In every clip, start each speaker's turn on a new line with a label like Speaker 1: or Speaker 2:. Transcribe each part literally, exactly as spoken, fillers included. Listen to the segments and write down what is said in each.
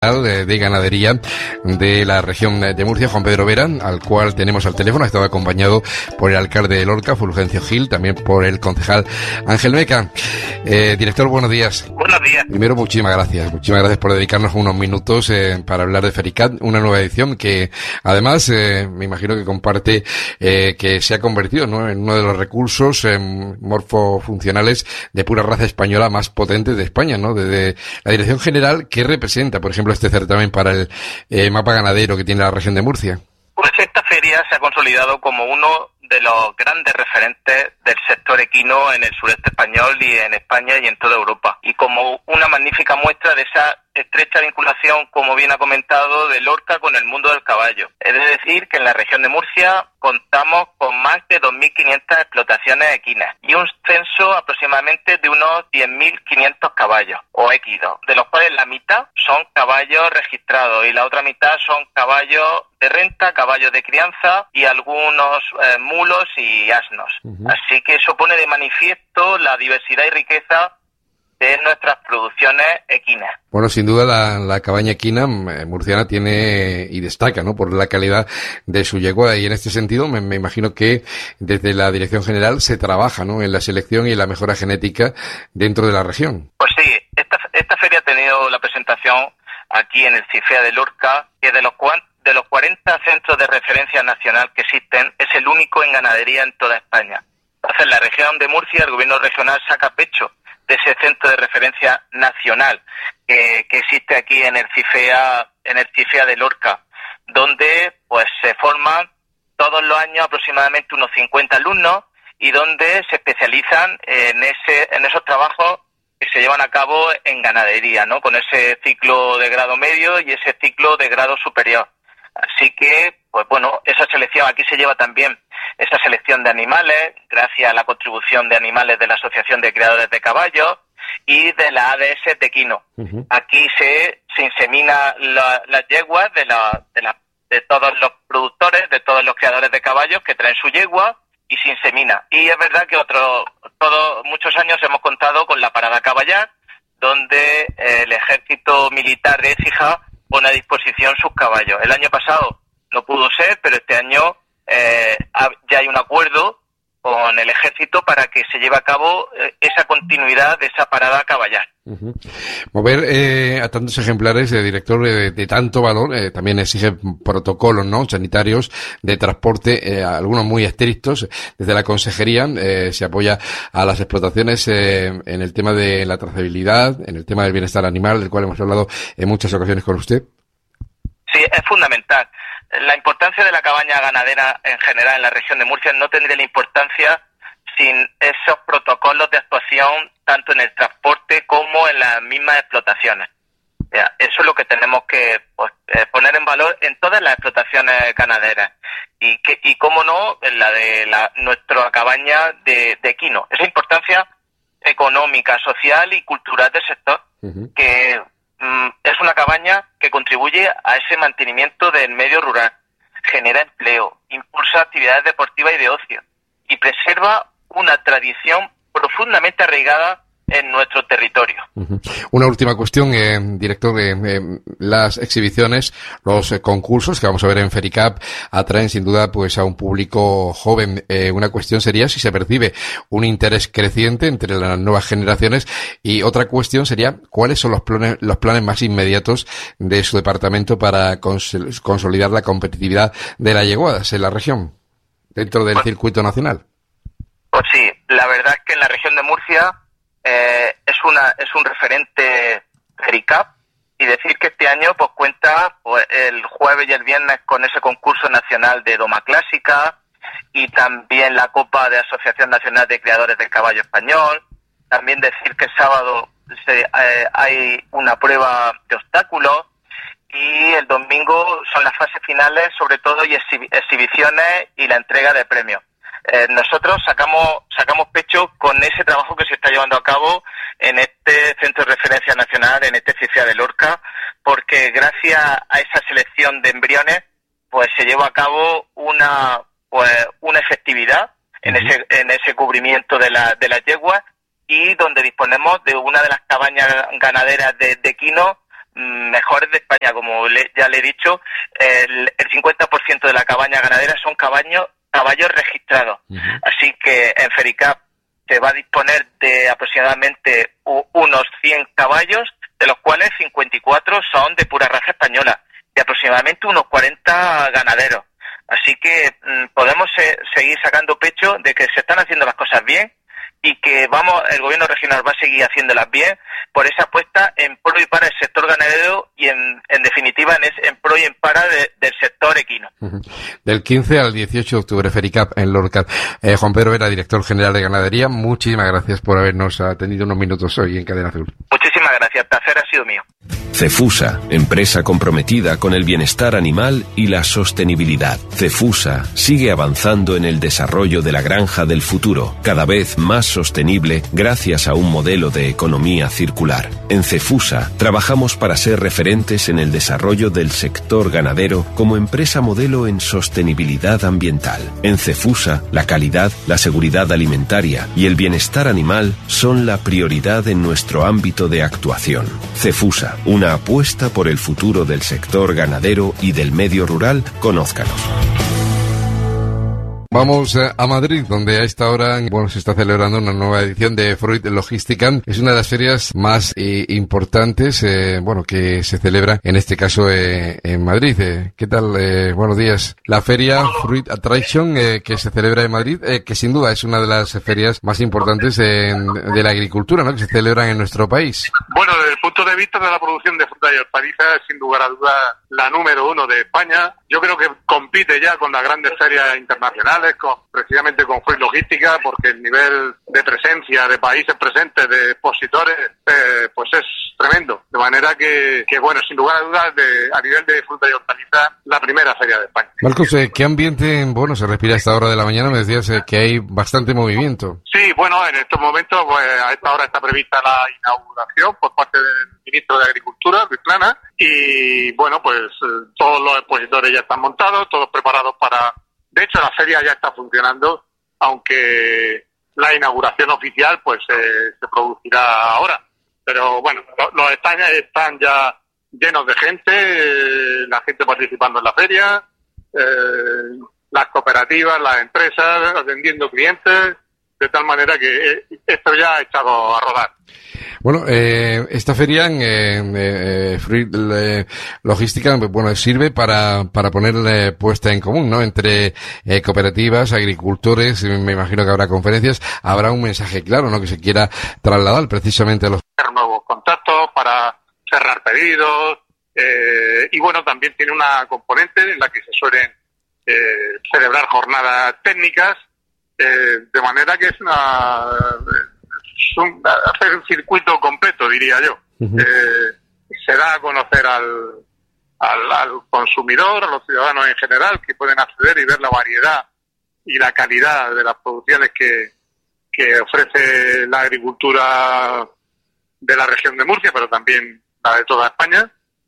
Speaker 1: de ganadería de la región de Murcia, Juan Pedro Vera, al cual tenemos al teléfono. Ha estado acompañado por el alcalde de Lorca, Fulgencio Gil, también por el concejal Ángel Meca. Eh, director, buenos días.
Speaker 2: Buenos días. Primero,
Speaker 1: muchísimas gracias. Muchísimas gracias por dedicarnos unos minutos eh, para hablar de FERICAT, una nueva edición que además eh, me imagino que comparte eh, que se ha convertido, ¿no?, en uno de los recursos eh, morfofuncionales de pura raza española más potentes de España, ¿no? Desde la Dirección General, ¿qué representa, por ejemplo, este certamen para el eh, mapa ganadero que tiene la región de Murcia?
Speaker 2: Pues esta feria se ha consolidado como uno de los grandes referentes del sector equino en el sureste español y en España y en toda Europa, y como una magnífica muestra de esa estrecha vinculación, como bien ha comentado, de Lorca con el mundo del caballo. Es decir, que en la región de Murcia contamos con más de dos mil quinientas explotaciones equinas y un censo aproximadamente de unos diez mil quinientos caballos o equinos, de los cuales la mitad son caballos registrados y la otra mitad son caballos de renta, caballos de crianza y algunos eh, mulos y asnos. Uh-huh. Así que eso pone de manifiesto la diversidad y riqueza de nuestras producciones equinas.
Speaker 1: Bueno, sin duda la, la cabaña equina eh, murciana tiene y destaca, ¿no?, por la calidad de su yegua, y en este sentido me, me imagino que desde la Dirección General se trabaja, ¿no?, en la selección y en la mejora genética dentro de la región.
Speaker 2: Pues sí, esta, esta feria ha tenido la presentación aquí en el CIFEA de Lorca, que de los cuantos de los cuarenta centros de referencia nacional que existen, es el único en ganadería en toda España. Entonces, la región de Murcia, el gobierno regional saca pecho de ese centro de referencia nacional que, que existe aquí en el CIFEA, en el CIFEA de Lorca, donde pues se forman todos los años aproximadamente unos cincuenta alumnos y donde se especializan en ese, en esos trabajos que se llevan a cabo en ganadería, ¿no?, con ese ciclo de grado medio y ese ciclo de grado superior. Así que, pues bueno, esa selección, aquí se lleva también esa selección de animales, gracias a la contribución de animales de la Asociación de Criadores de Caballos y de la A D S de Equino. Uh-huh. Aquí se, se insemina la, las yeguas de, la, de, la, de todos los productores, de todos los criadores de caballos que traen su yegua y se insemina. Y es verdad que otro, todos, muchos años hemos contado con la parada caballar, donde eh, el ejército militar de Écija pone a disposición sus caballos. El año pasado no pudo ser, pero este año eh, ya hay un acuerdo con el ejército para que se lleve a cabo eh, esa continuidad de esa parada caballar.
Speaker 1: Uh-huh. Mover eh, a tantos ejemplares, eh, director, eh, de tanto valor, eh, también exige protocolos, ¿no?, sanitarios de transporte, eh, algunos muy estrictos. Desde la consejería eh, se apoya a las explotaciones eh, en el tema de la trazabilidad, en el tema del bienestar animal, del cual hemos hablado en muchas ocasiones con usted.
Speaker 2: Sí, es fundamental. La importancia de la cabaña ganadera en general en la región de Murcia no tendría la importancia sin esos protocolos de actuación tanto en el transporte como en las mismas explotaciones. Ya, eso es lo que tenemos que pues, eh, poner en valor en todas las explotaciones ganaderas y que y cómo no en la de la nuestra cabaña de, de equino. Esa importancia económica, social y cultural del sector, uh-huh. que mm, es una cabaña que contribuye a ese mantenimiento del medio rural, genera empleo, impulsa actividades deportivas y de ocio y preserva una tradición profundamente arraigada en nuestro territorio.
Speaker 1: Uh-huh. Una última cuestión, eh, director, de eh, eh, las exhibiciones, los eh, concursos que vamos a ver en FERICAT atraen sin duda pues a un público joven. Eh, una cuestión sería si se percibe un interés creciente entre las nuevas generaciones, y otra cuestión sería cuáles son los planes, los planes más inmediatos de su departamento para cons- consolidar la competitividad de las yeguadas en la región dentro del pues, circuito nacional.
Speaker 2: Pues sí, la verdad es que en la región de Murcia Eh, es una es un referente FERICAT, y decir que este año pues cuenta pues, el jueves y el viernes con ese concurso nacional de doma clásica y también la Copa de Asociación Nacional de Criadores del Caballo Español. También decir que el sábado se, eh, hay una prueba de obstáculos y el domingo son las fases finales, sobre todo, y exhi- exhibiciones y la entrega de premios. Eh, nosotros sacamos sacamos pecho con ese trabajo que se está llevando a cabo en este Centro de Referencia Nacional, en este CIFEA de Lorca, porque gracias a esa selección de embriones pues se lleva a cabo una pues una efectividad en uh-huh. ese en ese cubrimiento de la de las yeguas, y donde disponemos de una de las cabañas ganaderas de, de equino mejores de España, como le, ya le he dicho, el, el cincuenta por ciento de la cabaña ganadera son caballos, caballos registrados. Uh-huh. Así que en FERICAP se va a disponer de aproximadamente u, unos cien caballos, de los cuales cincuenta y cuatro son de pura raza española, y aproximadamente unos cuarenta ganaderos. Así que mmm, podemos se, seguir sacando pecho de que se están haciendo las cosas bien, y que vamos, el gobierno regional va a seguir haciéndolas bien por esa apuesta en pro y para el sector ganadero y en, en definitiva en, es, en pro y en para de, del sector equino. Uh-huh.
Speaker 1: Del quince al dieciocho de octubre, FERICAP en Lorca. Eh, Juan Pedro Vera, director general de Ganadería, muchísimas gracias por habernos atendido unos minutos hoy en Cadena Azul.
Speaker 2: Muchísimas gracias, el placer ha sido mío.
Speaker 3: Cefusa, empresa comprometida con el bienestar animal y la sostenibilidad. Cefusa sigue avanzando en el desarrollo de la granja del futuro, cada vez más sostenible gracias a un modelo de economía circular. En Cefusa trabajamos para ser referentes en el desarrollo del sector ganadero como empresa modelo en sostenibilidad ambiental. En Cefusa, la calidad, la seguridad alimentaria y el bienestar animal son la prioridad en nuestro ámbito de actuación. Cefusa, una apuesta por el futuro del sector ganadero y del medio rural. Conózcanos.
Speaker 1: Vamos a Madrid, donde a esta hora, bueno, se está celebrando una nueva edición de Fruit Logística. Es una de las ferias más eh, importantes, eh, bueno, que se celebra en este caso eh, en Madrid. Eh, ¿Qué tal? Eh, buenos días. La feria Fruit Attraction eh, que se celebra en Madrid, eh, que sin duda es una de las ferias más importantes eh, de la agricultura, ¿no?, que se celebran en nuestro país.
Speaker 4: Bueno, desde el punto de vista de la producción de fruta y hortalizas, es sin lugar a dudas la número uno de España. Yo creo que compite ya con las grandes ferias internacionales, Con, precisamente con Fruit Logística, porque el nivel de presencia de países presentes, de expositores, eh, pues es tremendo. De manera que, que bueno, sin lugar a dudas, de, a nivel de fruta y hortaliza, la primera feria de España.
Speaker 1: Marcos, eh, ¿qué ambiente, bueno, se respira a esta hora de la mañana? Me decías eh, que hay bastante movimiento.
Speaker 4: Sí, bueno, en estos momentos, pues a esta hora está prevista la inauguración por parte del ministro de Agricultura, Luis Planas, y bueno, pues eh, todos los expositores ya están montados, todos preparados para... De hecho, la feria ya está funcionando, aunque la inauguración oficial pues eh, se producirá ahora. Pero bueno, los estaños están ya llenos de gente, eh, la gente participando en la feria, eh, las cooperativas, las empresas, atendiendo clientes, de tal manera que eh, esto ya ha echado a rodar.
Speaker 1: Bueno, eh, esta feria en eh, eh, Fruit eh, Logística, bueno, sirve para para poner eh, puesta en común, ¿no?, entre eh, cooperativas, agricultores. Me imagino que habrá conferencias, habrá un mensaje claro, ¿no?, que se quiera trasladar precisamente a los
Speaker 4: nuevos contactos para cerrar pedidos, eh, y bueno, también tiene una componente en la que se suelen eh, celebrar jornadas técnicas, eh, de manera que es una Un, hacer un circuito completo, diría yo. Uh-huh. Eh, se da a conocer al, al, al consumidor, a los ciudadanos en general, que pueden acceder y ver la variedad y la calidad de las producciones que, que ofrece la agricultura de la región de Murcia, pero también la de toda España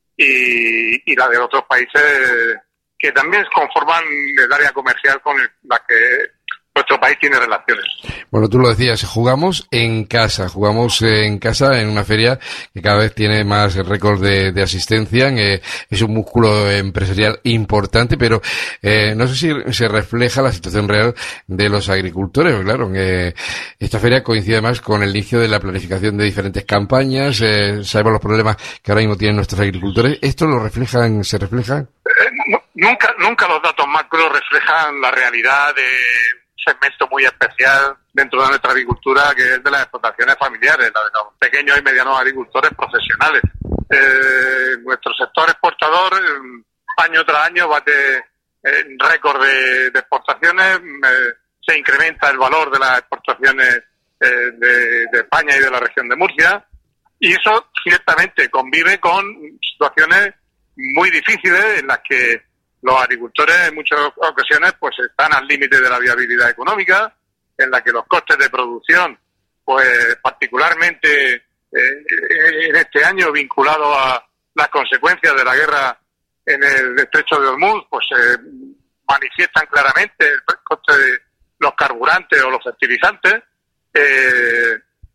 Speaker 4: y, y la de otros países que también conforman el área comercial con el, la que nuestro país tiene relaciones.
Speaker 1: Bueno, tú lo decías, jugamos en casa, jugamos en casa en una feria que cada vez tiene más récords de, de asistencia, eh, es un músculo empresarial importante, pero eh, no sé si se refleja la situación real de los agricultores. Claro, eh, esta feria coincide además con el inicio de la planificación de diferentes campañas, eh, sabemos los problemas que ahora mismo tienen nuestros agricultores. ¿Esto lo reflejan, se reflejan?
Speaker 4: Eh, no, nunca, nunca los datos macro reflejan la realidad de segmento muy especial dentro de nuestra agricultura, que es de las explotaciones familiares, la de los pequeños y medianos agricultores profesionales. Eh, nuestro sector exportador, año tras año, bate eh, récord de, de exportaciones, eh, se incrementa el valor de las exportaciones eh, de, de España y de la región de Murcia, y eso ciertamente convive con situaciones muy difíciles en las que los agricultores en muchas ocasiones pues están al límite de la viabilidad económica, en la que los costes de producción, pues particularmente eh, en este año vinculado a las consecuencias de la guerra en el estrecho de Hormuz, pues se eh, manifiestan claramente el coste de los carburantes o los fertilizantes. Eh,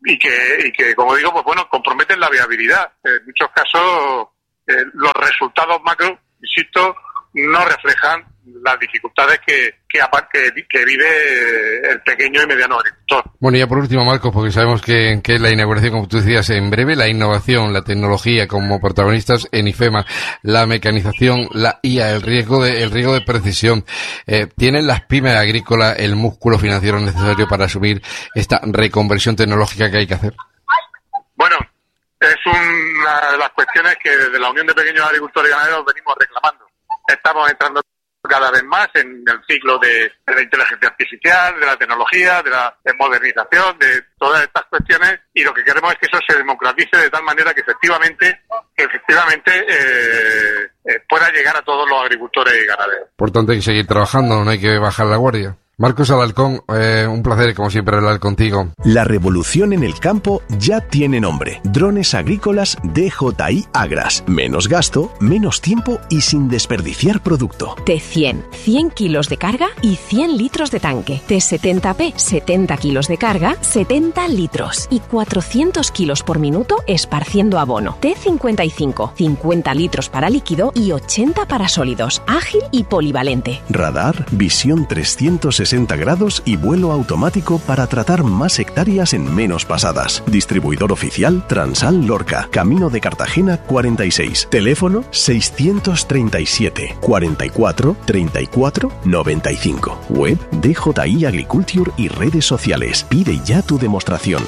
Speaker 4: y que, y que, como digo, pues bueno, comprometen la viabilidad. En muchos casos, eh, los resultados macro, insisto, no reflejan las dificultades que, que, que, que vive el pequeño y mediano agricultor.
Speaker 1: Bueno, y ya por último, Marcos, porque sabemos que, que la inauguración, como tú decías, en breve, la innovación, la tecnología como protagonistas en IFEMA, la mecanización, la I A, el riesgo de, el riesgo de precisión. Eh, ¿Tienen las pymes agrícolas el músculo financiero necesario para asumir esta reconversión tecnológica que hay que hacer?
Speaker 4: Bueno, es una de las cuestiones que desde la Unión de Pequeños Agricultores y Ganaderos venimos reclamando. Estamos entrando cada vez más en el ciclo de, de la inteligencia artificial, de la tecnología, de la de modernización, de todas estas cuestiones, y lo que queremos es que eso se democratice de tal manera que efectivamente, que efectivamente eh, eh, pueda llegar a todos los agricultores y ganaderos.
Speaker 1: Por tanto, hay que seguir trabajando, no hay que bajar la guardia. Marcos Alarcón, eh, un placer, como siempre, hablar contigo.
Speaker 5: La revolución en el campo ya tiene nombre. Drones agrícolas D J I Agras. Menos gasto, menos tiempo y sin desperdiciar producto.
Speaker 6: T cien, cien kilos de carga y cien litros de tanque. T setenta P, setenta kilos de carga, setenta litros. Y cuatrocientos kilos por minuto esparciendo abono. T cincuenta y cinco, cincuenta litros para líquido y ochenta para sólidos. Ágil y polivalente.
Speaker 5: Radar, visión trescientos sesenta grados y vuelo automático para tratar más hectáreas en menos pasadas. Distribuidor oficial Transal Lorca, Camino de Cartagena cuarenta y seis. Teléfono seiscientos treinta y siete, cuarenta y cuatro, treinta y cuatro, noventa y cinco. Web D J I Agriculture y redes sociales. Pide ya tu demostración.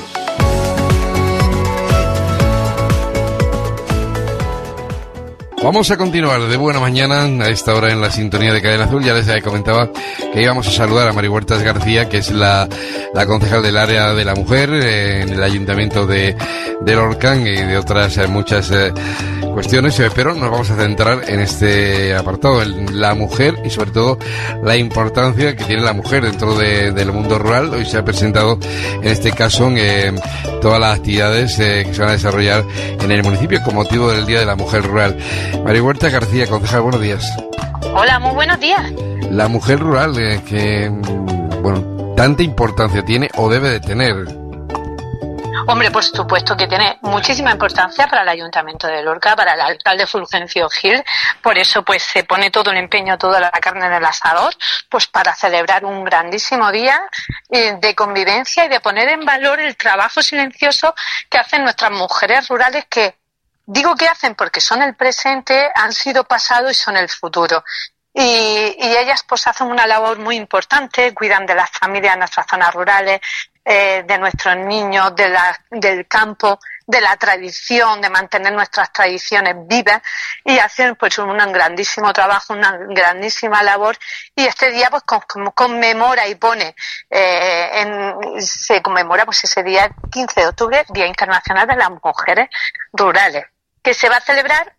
Speaker 1: Vamos a continuar de buena mañana a esta hora en la sintonía de Cadena Azul. Ya les comentaba que íbamos a saludar a Mari Huertas García, que es la, la concejal del área de la mujer eh, en el ayuntamiento de, de Lorca, y de otras eh, muchas eh, cuestiones, eh, pero nos vamos a centrar en este apartado, en la mujer y sobre todo la importancia que tiene la mujer dentro de, del mundo rural. Hoy se ha presentado en este caso eh, todas las actividades eh, que se van a desarrollar en el municipio con motivo del Día de la Mujer Rural. Mari Huertas García, concejal, buenos días.
Speaker 7: Hola, muy buenos días.
Speaker 1: La mujer rural, eh, que, bueno, tanta importancia tiene o debe de tener.
Speaker 7: Hombre, por supuesto que tiene muchísima importancia para el Ayuntamiento de Lorca, para el alcalde Fulgencio Gil. Por eso, pues, se pone todo el empeño, toda la carne en el asador, pues, para celebrar un grandísimo día eh, de convivencia y de poner en valor el trabajo silencioso que hacen nuestras mujeres rurales, que digo que hacen porque son el presente, han sido pasado y son el futuro. Y, y ellas pues hacen una labor muy importante, cuidan de las familias en nuestras zonas rurales, eh, de nuestros niños, de la, del campo, de la tradición, de mantener nuestras tradiciones vivas, y hacen pues un, un grandísimo trabajo, una grandísima labor. Y este día pues con, con, conmemora y pone, eh, en, se conmemora pues ese día quince de octubre, Día Internacional de las Mujeres Rurales, que se va a celebrar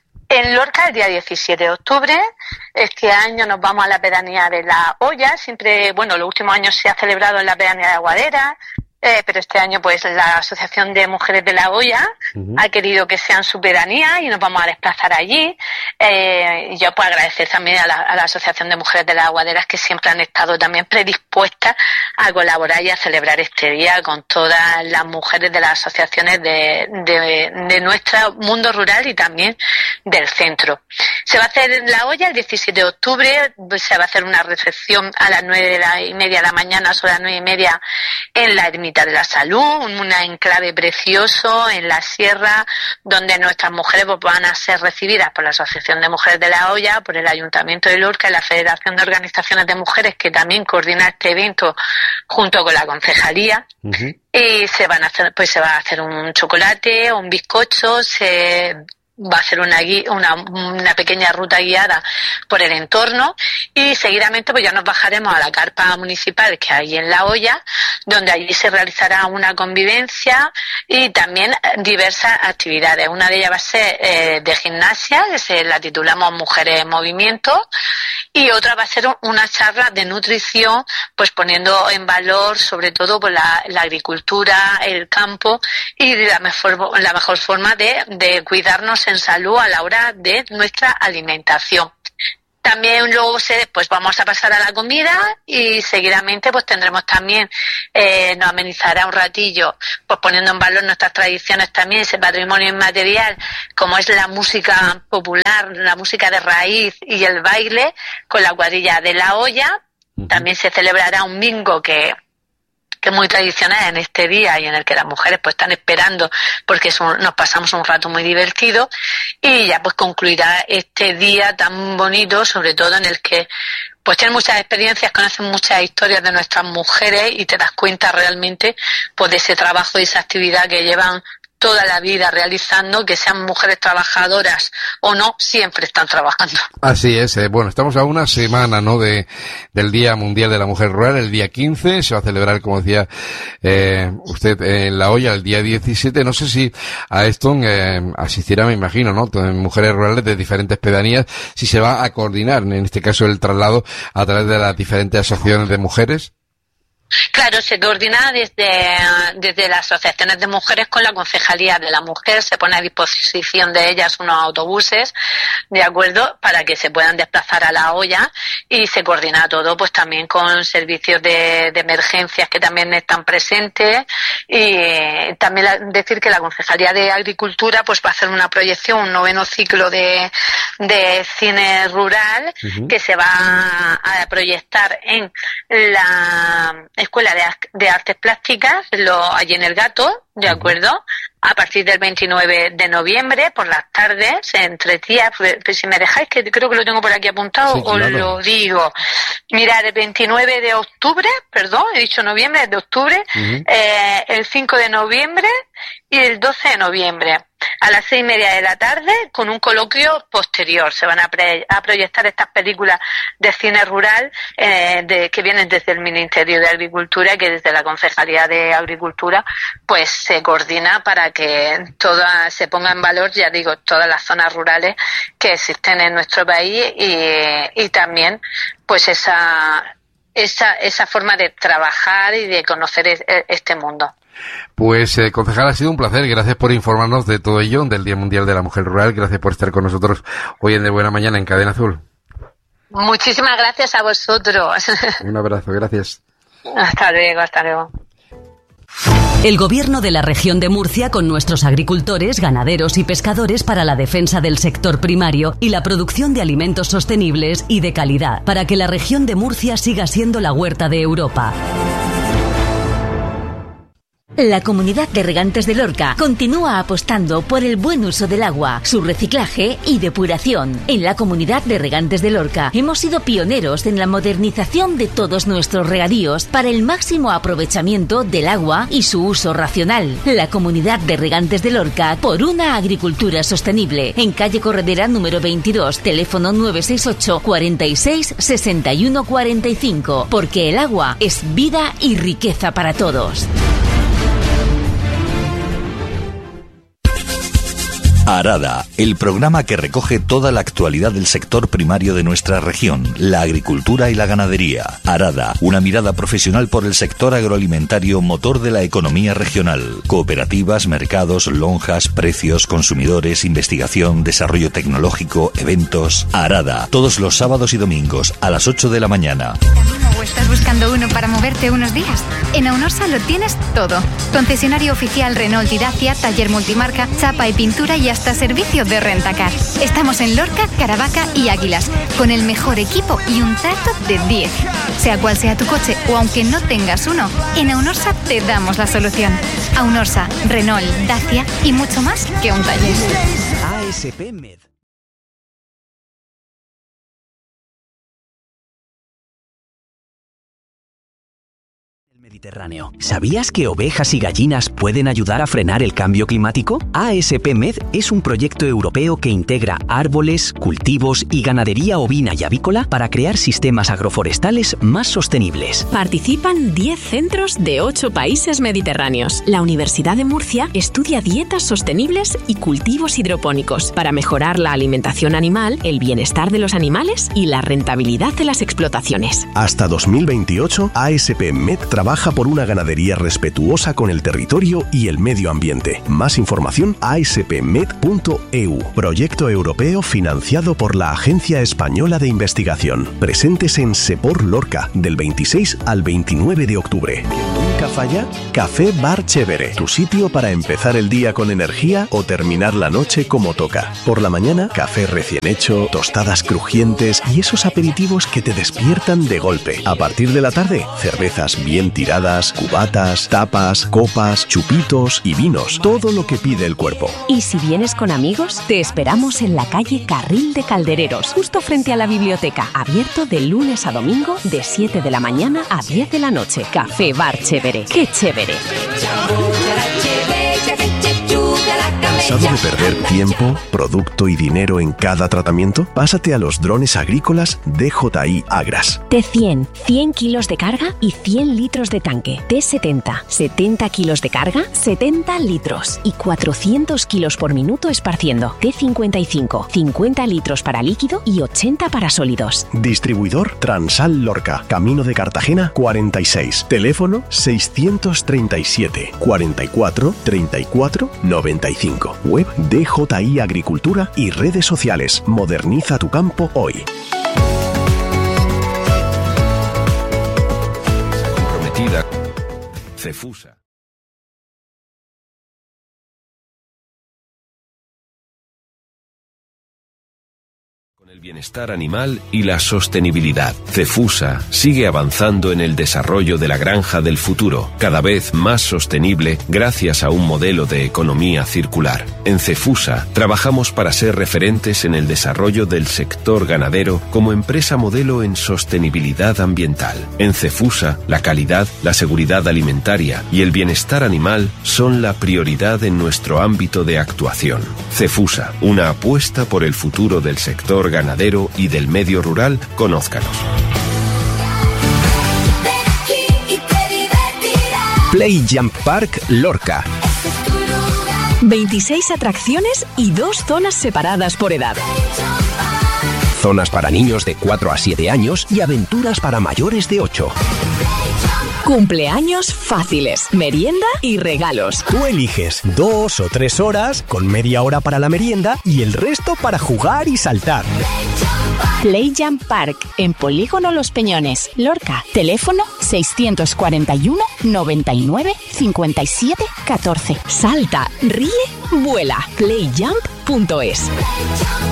Speaker 7: en Lorca el día diecisiete de octubre. Este año nos vamos a la pedanía de La Hoya. Siempre, bueno, los últimos años se ha celebrado en la pedanía de Aguadera, eh, pero este año pues la Asociación de Mujeres de La Hoya uh-huh. ha querido que sean su pedanía y nos vamos a desplazar allí. Eh, y yo pues agradecer también a la, a la Asociación de Mujeres de las Aguaderas, que siempre han estado también predispuestas a colaborar y a celebrar este día con todas las mujeres de las asociaciones de, de, de nuestro mundo rural y también del centro. Se va a hacer en La Hoya el diecisiete de octubre, se va a hacer una recepción a las nueve y media de la mañana, sobre las nueve y media, en la Ermita de la Salud, un enclave precioso en la sierra, donde nuestras mujeres pues, van a ser recibidas por la Asociación de Mujeres de La Hoya, por el Ayuntamiento de Lorca y la Federación de Organizaciones de Mujeres, que también coordina este evento junto con la concejalía. Uh-huh. Y se van a hacer, pues se va a hacer un chocolate, un bizcocho, se va a hacer una, una, una pequeña ruta guiada por el entorno, y seguidamente pues ya nos bajaremos a la carpa municipal que hay en La Hoya, donde allí se realizará una convivencia y también diversas actividades. Una de ellas va a ser eh, de gimnasia, que se la titulamos Mujeres en Movimiento, y otra va a ser una charla de nutrición, pues poniendo en valor sobre todo pues, la, la agricultura, el campo y la mejor, la mejor forma de, de cuidarnos en salud a la hora de nuestra alimentación. También luego se, pues vamos a pasar a la comida y seguidamente pues tendremos también, eh, nos amenizará un ratillo, pues poniendo en valor nuestras tradiciones también, ese patrimonio inmaterial, como es la música popular, la música de raíz y el baile, con la cuadrilla de La Olla. Uh-huh. También se celebrará un bingo que que es muy tradicional en este día y en el que las mujeres pues están esperando porque es un, nos pasamos un rato muy divertido, y ya pues concluirá este día tan bonito, sobre todo en el que pues tienen muchas experiencias, conocen muchas historias de nuestras mujeres y te das cuenta realmente pues de ese trabajo y esa actividad que llevan toda la vida realizando, que sean mujeres trabajadoras o no, siempre están trabajando.
Speaker 1: Así es. Eh, bueno, estamos a una semana, ¿no?, de del Día Mundial de la Mujer Rural. El día quince se va a celebrar, como decía eh, usted, en La Olla el día diecisiete. No sé si a esto eh, asistirá, me imagino, ¿no?, mujeres rurales de diferentes pedanías, si se va a coordinar, en este caso, el traslado a través de las diferentes asociaciones de mujeres.
Speaker 7: Claro, se coordina desde, desde las asociaciones de mujeres con la Concejalía de la Mujer, se pone a disposición de ellas unos autobuses, ¿de acuerdo?, para que se puedan desplazar a La Olla, y se coordina todo pues también con servicios de, de emergencias que también están presentes, y también la, decir que la Concejalía de Agricultura pues va a hacer una proyección, un noveno ciclo de, de cine rural, uh-huh, que se va a, a proyectar en la Escuela de, de Artes Plásticas, lo, allí en El Gato, ¿de acuerdo? A partir del veintinueve de noviembre, por las tardes, entre días, pues, si me dejáis, que creo que lo tengo por aquí apuntado, sí, claro, os lo digo. Mirad, el veintinueve de octubre, perdón, he dicho noviembre, es de octubre, uh-huh, eh, el cinco de noviembre y el doce de noviembre. A las seis y media de la tarde, con un coloquio posterior. Se van a, pre- a proyectar estas películas de cine rural eh, de, que vienen desde el Ministerio de Agricultura y que desde la Concejalía de Agricultura pues se coordina para que toda, se ponga en valor, ya digo, todas las zonas rurales que existen en nuestro país, y, y también pues esa, esa, esa forma de trabajar y de conocer es, este mundo.
Speaker 1: Pues, eh, concejal, ha sido un placer. Gracias por informarnos de todo ello, del Día Mundial de la Mujer Rural. Gracias por estar con nosotros hoy en De Buena Mañana en Cadena Azul.
Speaker 7: Muchísimas gracias a vosotros.
Speaker 1: Un abrazo, gracias.
Speaker 7: Hasta luego, hasta luego.
Speaker 8: El Gobierno de la Región de Murcia, con nuestros agricultores, ganaderos y pescadores, para la defensa del sector primario y la producción de alimentos sostenibles y de calidad, para que la Región de Murcia siga siendo la huerta de Europa.
Speaker 6: La Comunidad de Regantes de Lorca continúa apostando por el buen uso del agua, su reciclaje y depuración. En la Comunidad de Regantes de Lorca hemos sido pioneros en la modernización de todos nuestros regadíos para el máximo aprovechamiento del agua y su uso racional. La Comunidad de Regantes de Lorca, por una agricultura sostenible. En calle Corredera número veintidós, teléfono nueve seis ocho, cuarenta y seis, sesenta y uno cuarenta y cinco. Porque el agua es vida y riqueza para todos.
Speaker 9: Arada, el programa que recoge toda la actualidad del sector primario de nuestra región, la agricultura y la ganadería. Arada, una mirada profesional por el sector agroalimentario, motor de la economía regional. Cooperativas, mercados, lonjas, precios, consumidores, investigación, desarrollo tecnológico, eventos. Arada, todos los sábados y domingos a las ocho de la mañana.
Speaker 10: ¿O estás buscando uno para moverte unos días? En Aunorsa lo tienes todo. Concesionario oficial Renault y Dacia, taller multimarca, chapa y pintura y hasta servicio de rentacar. Estamos en Lorca, Caravaca y Águilas, con el mejor equipo y un trato de diez. Sea cual sea tu coche o aunque no tengas uno, en Aunorsa te damos la solución. Aunorsa, Renault, Dacia y mucho más que un taller.
Speaker 11: A S P Med. Mediterráneo. ¿Sabías que ovejas y gallinas pueden ayudar a frenar el cambio climático? A S P Med es un proyecto europeo que integra árboles, cultivos y ganadería ovina y avícola para crear sistemas agroforestales más sostenibles.
Speaker 6: Participan diez centros de ocho países mediterráneos. La Universidad de Murcia estudia dietas sostenibles y cultivos hidropónicos para mejorar la alimentación animal, el bienestar de los animales y la rentabilidad de las explotaciones.
Speaker 5: Hasta dos mil veintiocho, A S P Med trabaja trabaja por una ganadería respetuosa con el territorio y el medio ambiente. Más información a s p med punto e u, proyecto europeo financiado por la Agencia Española de Investigación. Presentes en Sepor Lorca del veintiséis al veintinueve de octubre. ¿Nunca falla? Café Bar Chévere, tu sitio para empezar el día con energía o terminar la noche como toca. Por la mañana, café recién hecho, tostadas crujientes y esos aperitivos que te despiertan de golpe. A partir de la tarde, cervezas bien tiradas, cubatas, tapas, copas, chupitos y vinos. Todo lo que pide el cuerpo.
Speaker 6: Y si vienes con amigos, te esperamos en la calle Carril de Caldereros, justo frente a la biblioteca. Abierto de lunes a domingo, de siete de la mañana a diez de la noche. Café Bar Chévere. ¡Qué chévere!
Speaker 5: ¿Cansado de perder tiempo, producto y dinero en cada tratamiento? Pásate a los drones agrícolas D J I Agras.
Speaker 6: T cien, cien kilos de carga y cien litros de tanque. T setenta, setenta kilos de carga, setenta litros y cuatrocientos kilos por minuto esparciendo. T cincuenta y cinco, cincuenta litros para líquido y ochenta para sólidos.
Speaker 5: Distribuidor Transal Lorca, Camino de Cartagena cuarenta y seis. Teléfono seiscientos treinta y siete, cuarenta y cuatro, treinta y cuatro, noventa y cinco. Web D J I Agricultura y redes sociales. Moderniza tu campo hoy.
Speaker 3: Comprometida. Cefusa. El bienestar animal y la sostenibilidad. Cefusa sigue avanzando en el desarrollo de la granja del futuro, cada vez más sostenible gracias a un modelo de economía circular. En Cefusa trabajamos para ser referentes en el desarrollo del sector ganadero como empresa modelo en sostenibilidad ambiental. En Cefusa, la calidad, la seguridad alimentaria y el bienestar animal son la prioridad en nuestro ámbito de actuación. Cefusa, una apuesta por el futuro del sector ganadero ganadero y del medio rural. Conózcanos.
Speaker 11: Play Jump Park Lorca.
Speaker 6: veintiséis atracciones y dos zonas separadas por edad.
Speaker 11: Zonas para niños de cuatro a siete años y aventuras para mayores de ocho.
Speaker 6: Cumpleaños fáciles, merienda y regalos.
Speaker 12: Tú eliges dos o tres horas, con media hora para la merienda y el resto para jugar y saltar.
Speaker 13: Play Jump Park, en Polígono Los Peñones, Lorca. Teléfono seiscientos cuarenta y uno, noventa y nueve, cincuenta y siete, catorce.
Speaker 6: Salta, ríe, vuela. play jump punto es.